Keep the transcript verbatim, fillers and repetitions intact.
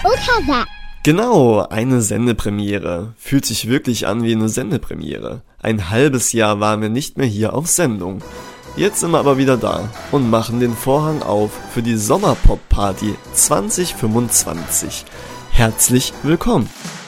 Untersatz. Genau, eine Sendepremiere. Fühlt sich wirklich an wie eine Sendepremiere. Ein halbes Jahr waren wir nicht mehr hier auf Sendung. Jetzt sind wir aber wieder da und machen den Vorhang auf für die Sommerpop-Party zwanzig fünfundzwanzig. Herzlich willkommen!